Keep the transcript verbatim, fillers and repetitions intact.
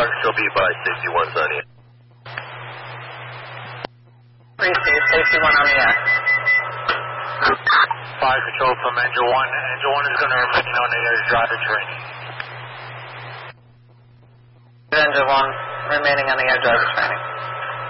Flight Control, be by safety one sunny. Receive, safety one on the air. Flight Control from Angel one. Angel one is going to remain on the air driver training. Angel one remaining on the air driver training.